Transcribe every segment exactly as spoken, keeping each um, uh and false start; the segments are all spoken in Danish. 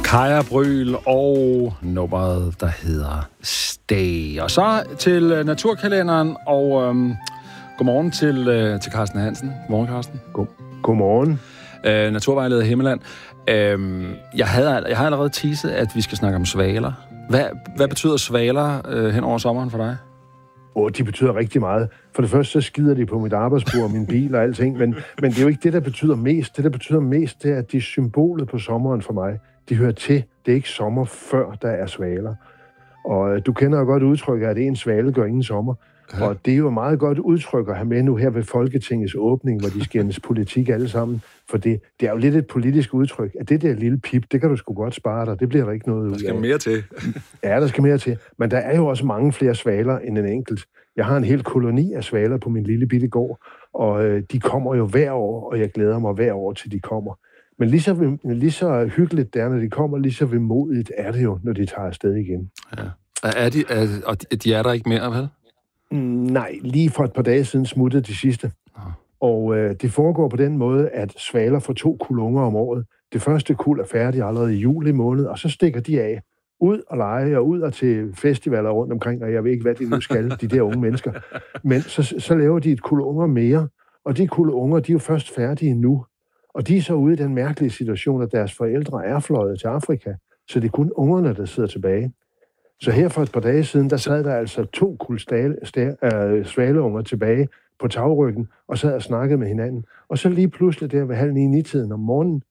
Kaja Brüel og nummeret, der hedder Stay. Og så til naturkalenderen, og øhm, godmorgen til, øh, til Carsten Hansen. Godmorgen, Carsten. God, godmorgen. Øh, naturvejleder Himmeland. Øh, jeg, havde, jeg har allerede teaset, at vi skal snakke om svaler. Hvad, hvad betyder svaler øh, hen over sommeren for dig? Åh, oh, de betyder rigtig meget. For det første, så skider de på mit arbejdsbord og min bil og alting, men, men det er jo ikke det, der betyder mest. Det, der betyder mest, det er, at de er symbolet på sommeren for mig. De hører til. Det er ikke sommer, før der er svaler. Og øh, du kender jo godt udtrykket, at en svale gør ingen sommer. Ja. Og det er jo meget godt udtryk at have med nu her ved Folketingets åbning, hvor de skændes politik alle sammen. For det, det er jo lidt et politisk udtryk, at det der lille pip, det kan du sgu godt spare dig. Det bliver der ikke noget ud af. Der skal mere til. Ja, der skal mere til. Men der er jo også mange flere svaler end en enkelt. Jeg har en hel koloni af svaler på min lille bitte gård, og øh, de kommer jo hver år, og jeg glæder mig hver år, til de kommer. Men lige så, lige så hyggeligt det er, når de kommer, lige så vemodigt er det jo, når de tager afsted igen. Ja. Er de, er, og de er der ikke mere, vel? Nej, lige for et par dage siden smuttede de sidste. Ja. Og øh, det foregår på den måde, at svaler får to kulunger om året. Det første kuld er færdigt allerede i juli måned, og så stikker de af. Ud og lege, og ud og til festivaler rundt omkring, og jeg ved ikke, hvad de nu skal, de der unge mennesker. Men så, så laver de et kuld unger mere, og de kuld unger, de er jo først færdige nu. Og de er så ude i den mærkelige situation, at deres forældre er fløjet til Afrika, så det er kun ungerne, der sidder tilbage. Så her for et par dage siden, der sad der altså to kuld øh, svaleunger tilbage på tagryggen, og sad og snakkede med hinanden. Og så lige pludselig der ved halv ni ni-tiden om morgenen,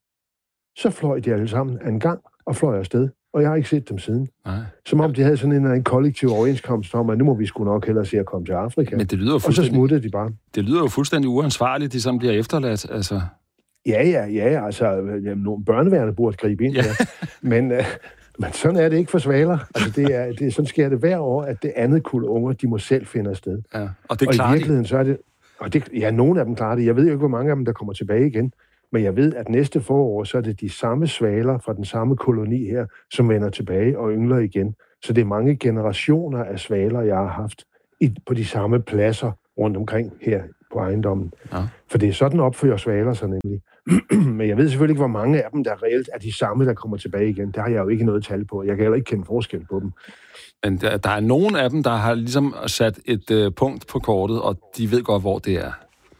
så fløj de alle sammen en gang og fløj afsted. Og jeg har ikke set dem siden. Nej. Som om de havde sådan en, en kollektiv overenskomst om, at nu må vi sgu nok hellere se at komme til Afrika. Men det lyder jo og så smuttede de bare. Det lyder jo fuldstændig uansvarligt, de som bliver efterladt, altså. Ja, ja, ja, altså, jamen, nogle børneværende burde gribe ind, ja. ja. Men, øh, men sådan er det ikke for svaler. Altså, det er, det er, sådan sker det hver år, at det andet kuld unger, de må selv finde afsted. Ja. Og det og klarer i virkeligheden, så er det, og det, ja, nogle af dem klarer det. Jeg ved jo ikke, hvor mange af dem, der kommer tilbage igen. Men jeg ved, at næste forår, så er det de samme svaler fra den samme koloni her, som vender tilbage og yngler igen. Så det er mange generationer af svaler, jeg har haft i, på de samme pladser rundt omkring her på ejendommen. Ja. For det er sådan opfører svaler sig nemlig. Men jeg ved selvfølgelig ikke, hvor mange af dem, der reelt er de samme, der kommer tilbage igen. Det har jeg jo ikke noget tal på. Jeg kan heller ikke kende forskel på dem. Men der, der er nogle af dem, der har ligesom sat et øh, punkt på kortet, og de ved godt, hvor det er.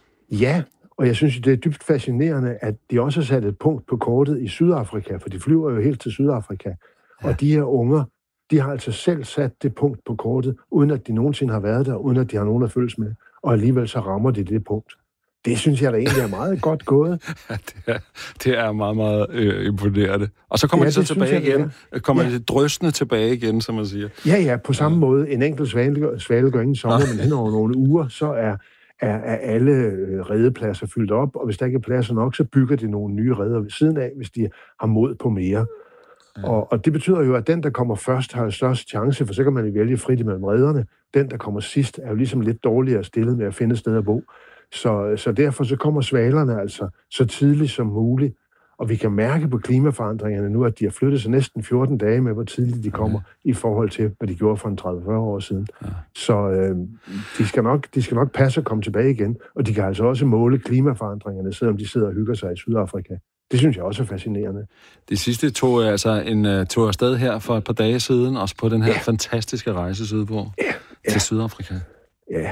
Ja, og jeg synes, det er dybt fascinerende, at de også har sat et punkt på kortet i Sydafrika, for de flyver jo helt til Sydafrika. Ja. Og de her unger, de har altså selv sat det punkt på kortet, uden at de nogensinde har været der, uden at de har nogen at følges med. Og alligevel så rammer de det punkt. Det synes jeg da egentlig er meget godt gået. Ja, det er, det er meget, meget øh, imponerende. Og så kommer ja, de så tilbage jeg, igen. Ja. Kommer ja. de drøsende tilbage igen, som man siger. Ja, ja, på samme ja. måde. En enkelt svale, svale gør ingen sommer, men hen over nogle uger, så er, er, er alle redepladser fyldt op, og hvis der ikke er pladser nok, så bygger de nogle nye reder ved siden af, hvis de har mod på mere. Ja. Og, og det betyder jo, at den, der kommer først, har størst chance, for så kan man jo vælge frit imellem rederne. Den, der kommer sidst, er jo ligesom lidt dårligere stillet med at finde et sted at bo. Så, så derfor så kommer svalerne altså så tidligt som muligt. Og vi kan mærke på klimaforandringerne nu, at de har flyttet sig næsten fjorten dage med, hvor tidligt de kommer ja. i forhold til, hvad de gjorde for en tredive til fyrre år siden. Ja. Så øh, de, skal nok, de skal nok passe at komme tilbage igen. Og de kan altså også måle klimaforandringerne, selvom de sidder og hygger sig i Sydafrika. Det synes jeg også er fascinerende. Det sidste tog altså en tog afsted her for et par dage siden, også på den her ja. fantastiske rejse sydpå ja. Ja. til Sydafrika. Ja,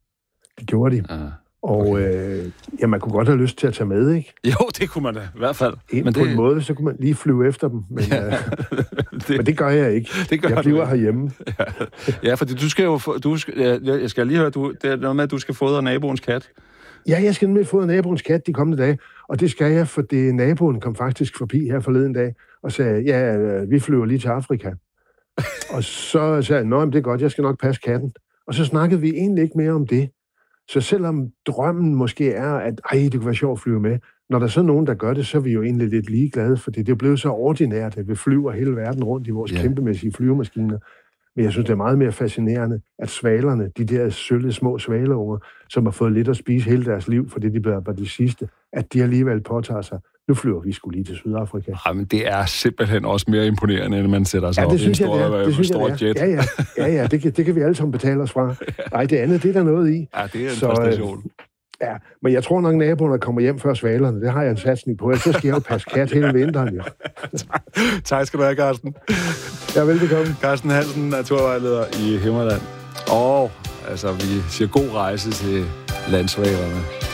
det gjorde de. Ja. Og okay. øh, ja, man kunne godt have lyst til at tage med, ikke? Jo, det kunne man da, i hvert fald. En, men på det... en måde, så kunne man lige flyve efter dem, men, ja. øh, det... men det gør jeg ikke. Det gør jeg bliver herhjemme. Ja. ja, fordi du skal jo... Du skal, jeg skal lige høre, du, det er noget med, at du skal fodre naboens kat. Ja, jeg skal nemlig fodre naboens kat de kommende dage, og det skal jeg, fordi naboen kom faktisk forbi her forleden dag og sagde, ja, vi flyver lige til Afrika. Og så sagde jeg, nå, det er godt, jeg skal nok passe katten. Og så snakkede vi egentlig ikke mere om det. Så selvom drømmen måske er, at ej, det kunne være sjovt at flyve med, når der er så nogen, der gør det, så er vi jo egentlig lidt ligeglade, fordi det er blevet så ordinært, at vi flyver hele verden rundt i vores yeah. kæmpemæssige flyvemaskiner. Men jeg synes, det er meget mere fascinerende, at svalerne, de der sølle små svaleunger, som har fået lidt at spise hele deres liv, fordi de bliver bare de sidste, at de alligevel påtager sig, nu flyver vi sgu lige til Sydafrika. Ja, men det er simpelthen også mere imponerende, end man sætter sig ja, op i en stor, jeg, det synes stor jeg, jet. Ja, ja, ja, ja det, kan, det kan vi alle sammen betale os fra. Nej, det andet, det er der noget i. Ja, det er en så, præstation. Ja, men jeg tror nok, naboerne kommer hjem før svalerne. Det har jeg en satsning på. Så skal jeg jo passe kat hele vinteren, jo. Tak skal du have, Carsten. Ja, velbekomme. Carsten Hansen, naturvejleder i Himmerland. Og altså, vi siger god rejse til landsvalerne.